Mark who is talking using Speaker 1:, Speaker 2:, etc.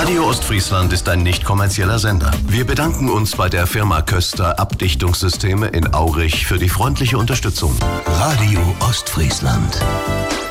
Speaker 1: Radio Ostfriesland ist ein nicht kommerzieller Sender. Wir bedanken uns bei der Firma Köster Abdichtungssysteme in Aurich für die freundliche Unterstützung.
Speaker 2: Radio Ostfriesland.